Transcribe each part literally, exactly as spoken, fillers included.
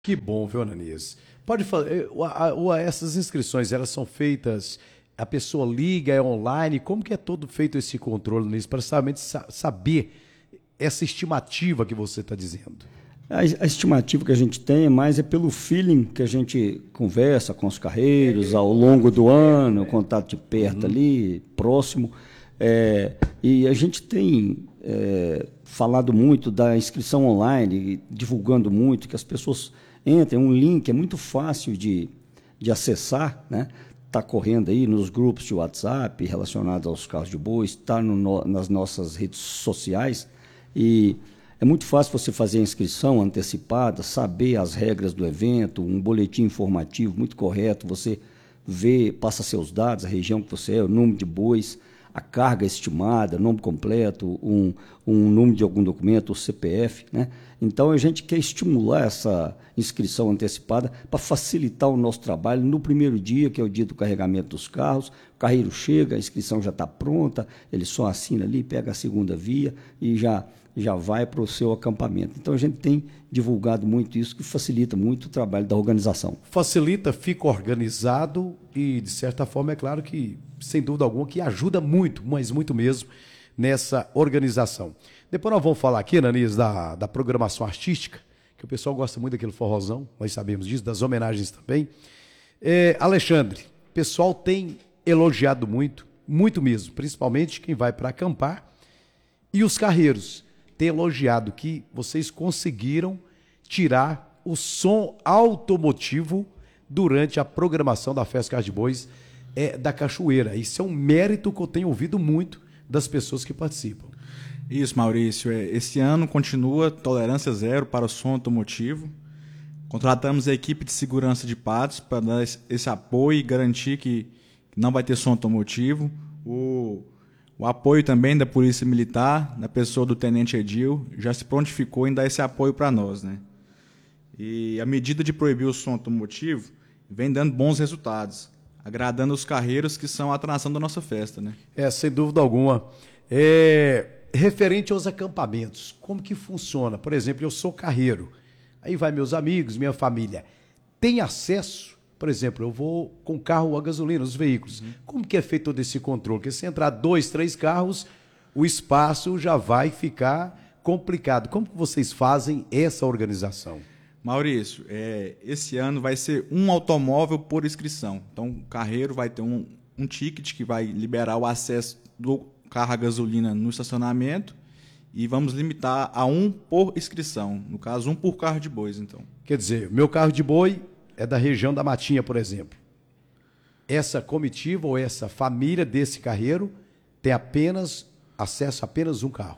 Que bom, viu, Ananias? Pode fazer. Essas inscrições, elas são feitas, a pessoa liga, é online, como que é todo feito esse controle nisso, para realmente sa- saber essa estimativa que você está dizendo? A, a estimativa que a gente tem é mais é pelo feeling que a gente conversa com os carreiros ao longo do ano, contato de perto ali, próximo. É, e a gente tem é, falado muito da inscrição online, divulgando muito, que as pessoas entrem, um link é muito fácil de, de acessar, né? Está correndo aí nos grupos de WhatsApp relacionados aos carros de boi, está no, no, nas nossas redes sociais e é muito fácil você fazer a inscrição antecipada, saber as regras do evento, um boletim informativo muito correto, você vê, passa seus dados, a região que você é, o número de bois, a carga estimada, nome completo, um, um número de algum documento, o C P F, né? Então, a gente quer estimular essa inscrição antecipada para facilitar o nosso trabalho no primeiro dia, que é o dia do carregamento dos carros. O carreiro chega, a inscrição já está pronta, ele só assina ali, pega a segunda via e já, já vai para o seu acampamento. Então, a gente tem divulgado muito isso, que facilita muito o trabalho da organização. Facilita, fica organizado e, de certa forma, é claro que, sem dúvida alguma, que ajuda muito, mas muito mesmo, nessa organização. Depois nós vamos falar aqui, Ananias, da, da programação artística, que o pessoal gosta muito daquele forrozão, nós sabemos disso, das homenagens também. É, Alexandre, o pessoal tem elogiado muito, muito mesmo, principalmente quem vai para acampar, e os carreiros têm elogiado que vocês conseguiram tirar o som automotivo durante a programação da Festa Carros de Bois é, da Cachoeira. Isso é um mérito que eu tenho ouvido muito das pessoas que participam. Isso, Maurício. Esse ano continua tolerância zero para o som automotivo. Contratamos a equipe de segurança de Patos para dar esse apoio e garantir que não vai ter som automotivo. O, o apoio também da Polícia Militar, da pessoa do Tenente Edil, já se prontificou em dar esse apoio para nós, né? E a medida de proibir o som automotivo vem dando bons resultados, agradando os carreiros que são a atração da nossa festa, né? É, sem dúvida alguma. É, referente aos acampamentos, como que funciona? Por exemplo, eu sou carreiro, aí vai meus amigos, minha família. Tem acesso, por exemplo, eu vou com carro a gasolina, os veículos. Uhum. Como que é feito todo esse controle? Porque se entrar dois, três carros, o espaço já vai ficar complicado. Como que vocês fazem essa organização? Maurício, é, esse ano vai ser um automóvel por inscrição. Então, o carreiro vai ter um, um ticket que vai liberar o acesso do carro a gasolina no estacionamento e vamos limitar a um por inscrição. No caso, um por carro de bois, então. Quer dizer, meu carro de boi é da região da Matinha, por exemplo. Essa comitiva ou essa família desse carreiro tem apenas acesso a apenas um carro.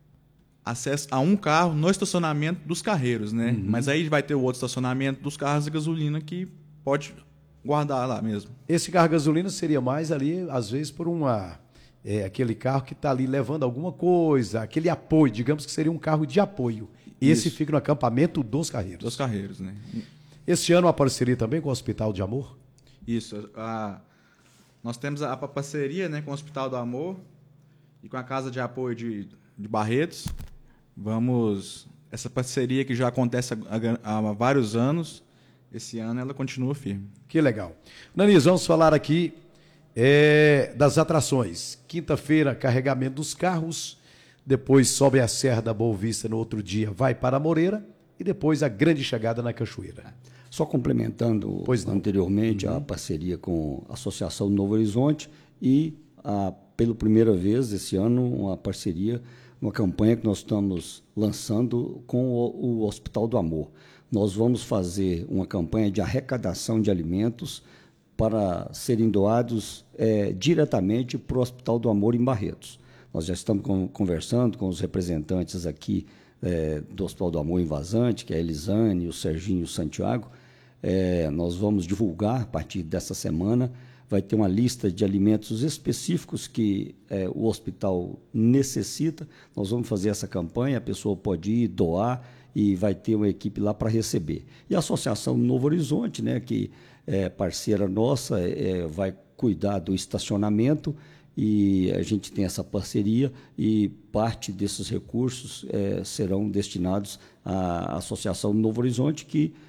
Acesso a um carro no estacionamento dos carreiros, né? Uhum. Mas aí vai ter o outro estacionamento dos carros de gasolina que pode guardar lá mesmo. Esse carro de gasolina seria mais ali, às vezes, por uma... É, aquele carro que está ali levando alguma coisa, aquele apoio, digamos que seria um carro de apoio. Esse Isso. fica no acampamento dos carreiros. Dos carreiros, né? Esse ano uma parceria também com o Hospital de Amor? Isso. A, nós temos a, a parceria, né, com o Hospital do Amor e com a Casa de Apoio de, de Barretos. Vamos... Essa parceria que já acontece há, há vários anos, esse ano ela continua firme. Que legal. Nanis, vamos falar aqui é, das atrações. Quinta-feira, carregamento dos carros, depois sobe a Serra da Boa Vista no outro dia, vai para a Moreira e depois a grande chegada na Cachoeira. Só complementando anteriormente uhum. a parceria com a Associação Novo Horizonte e, a, pela primeira vez esse ano, uma parceria, uma campanha que nós estamos lançando com o, o Hospital do Amor. Nós vamos fazer uma campanha de arrecadação de alimentos para serem doados é, diretamente para o Hospital do Amor em Barretos. Nós já estamos com, conversando com os representantes aqui é, do Hospital do Amor em Vazante, que é a Elisane e o Serginho Santiago. É, nós vamos divulgar, a partir dessa semana, vai ter uma lista de alimentos específicos que é, o hospital necessita. Nós vamos fazer essa campanha, a pessoa pode ir doar e vai ter uma equipe lá para receber. E a Associação Novo Horizonte, né, que é parceira nossa, é, vai cuidar do estacionamento e a gente tem essa parceria e parte desses recursos é, serão destinados à Associação Novo Horizonte, que